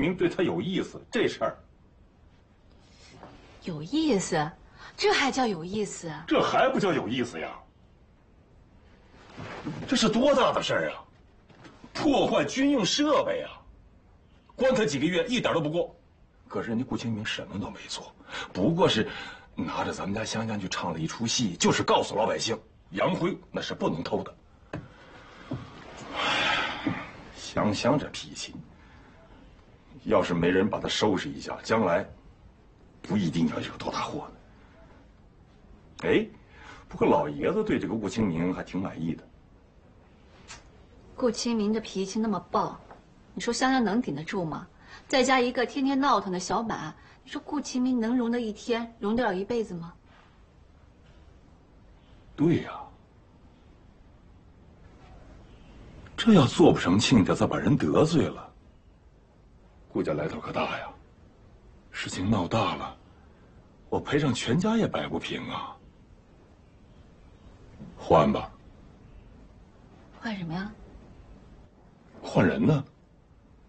明对他有意思，这事儿有意思，这还叫有意思？ 这还不叫有意思呀？这是多大的事儿啊！破坏军用设备啊！关他几个月一点都不过。可是人家顾清明什么都没做，不过是拿着咱们家香香去唱了一出戏，就是告诉老百姓，洋灰那是不能偷的。香香这脾气，要是没人把他收拾一下，将来不一定要惹多大祸呢。哎，不过老爷子对这个顾清明还挺满意的。 顾清明的脾气那么暴，你说香香能顶得住吗？再加一个天天闹腾的小满，你说顾清明能容得一天，容得了一辈子吗？ 对呀，这要做不成亲家，再把人得罪了，顾家来头可大呀。事情闹大了，我赔上全家也摆不平啊。换吧。 换什么呀？ 换人呢？